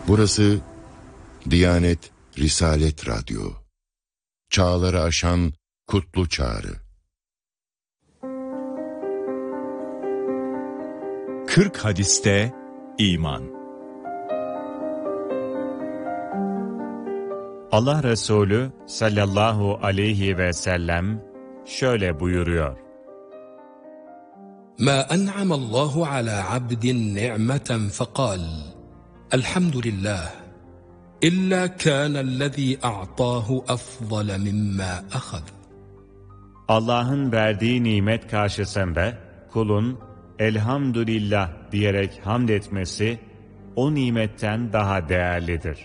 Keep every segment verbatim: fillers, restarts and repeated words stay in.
Burası Diyanet Risalet Radyo. Çağları aşan kutlu çağrı. Kırk hadiste iman. Allah Resulü sallallahu aleyhi ve sellem şöyle buyuruyor: مَا أَنْعَمَ اللّٰهُ عَلَى عَبْدٍ نِعْمَةً فَقَالَ الْحَمْدُ لِلّٰهِ إِلَّا كَانَ الَّذ۪ي أَعْطَاهُ أَفْضَلَ مِمَّا أَخَذَ. Allah'ın verdiği nimet karşısında kulun elhamdülillah diyerek hamd etmesi o nimetten daha değerlidir.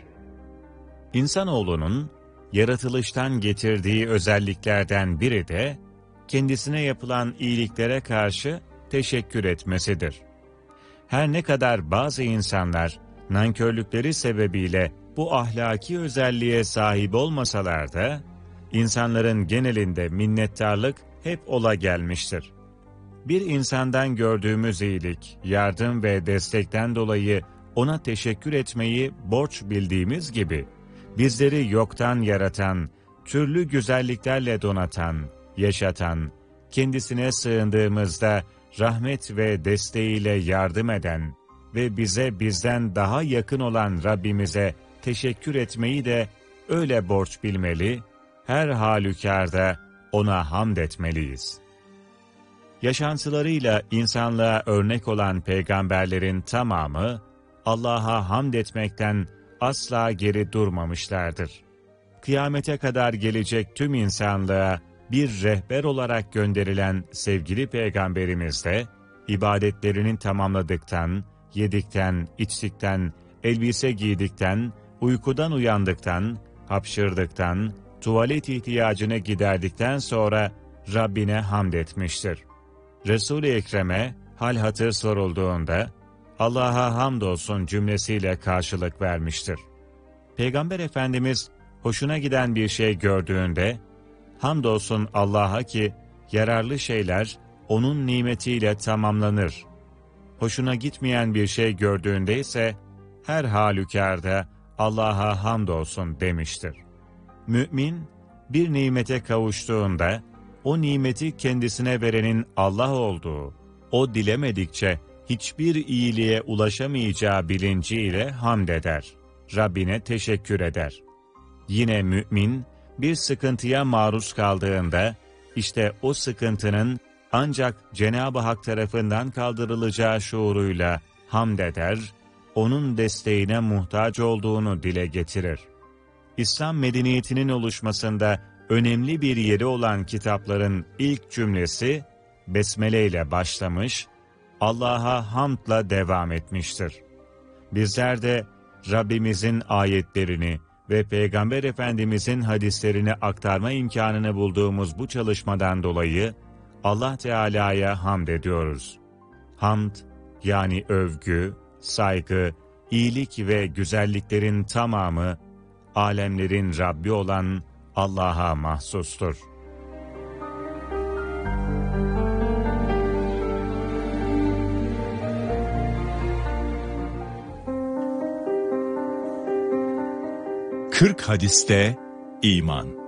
İnsanoğlunun yaratılıştan getirdiği özelliklerden biri de kendisine yapılan iyiliklere karşı teşekkür etmesidir. Her ne kadar bazı insanlar nankörlükleri sebebiyle bu ahlaki özelliğe sahip olmasalar da, insanların genelinde minnettarlık hep ola gelmiştir. Bir insandan gördüğümüz iyilik, yardım ve destekten dolayı ona teşekkür etmeyi borç bildiğimiz gibi, bizleri yoktan yaratan, türlü güzelliklerle donatan, yaşatan, kendisine sığındığımızda rahmet ve desteğiyle yardım eden ve bize bizden daha yakın olan Rabbimize teşekkür etmeyi de öyle borç bilmeli, her halükarda ona hamd etmeliyiz. Yaşantılarıyla insanlığa örnek olan peygamberlerin tamamı, Allah'a hamd etmekten asla geri durmamışlardır. Kıyamete kadar gelecek tüm insanlığa bir rehber olarak gönderilen sevgili peygamberimiz de, ibadetlerini tamamladıktan, yedikten, içtikten, elbise giydikten, uykudan uyandıktan, hapşırdıktan, tuvalet ihtiyacını giderdikten sonra Rabbine hamd etmiştir. Resul-i Ekrem'e hal hatır sorulduğunda, Allah'a hamdolsun cümlesiyle karşılık vermiştir. Peygamber Efendimiz hoşuna giden bir şey gördüğünde, hamdolsun Allah'a ki yararlı şeyler onun nimetiyle tamamlanır. Hoşuna gitmeyen bir şey gördüğünde ise her halükarda Allah'a hamdolsun demiştir. Mümin bir nimete kavuştuğunda o nimeti kendisine verenin Allah olduğu, o dilemedikçe hiçbir iyiliğe ulaşamayacağı bilinciyle hamd eder. Rabbine teşekkür eder. Yine mümin bir sıkıntıya maruz kaldığında işte o sıkıntının ancak Cenab-ı Hak tarafından kaldırılacağı şuuruyla hamd eder, onun desteğine muhtaç olduğunu dile getirir. İslam medeniyetinin oluşmasında önemli bir yeri olan kitapların ilk cümlesi Besmele ile başlamış, Allah'a hamdla devam etmiştir. Bizler de Rabbimizin ayetlerini ve Peygamber Efendimizin hadislerini aktarma imkanını bulduğumuz bu çalışmadan dolayı Allah Teala'ya hamd ediyoruz. Hamd, yani övgü, saygı, iyilik ve güzelliklerin tamamı, alemlerin Rabbi olan Allah'a mahsustur. Kırk hadiste iman.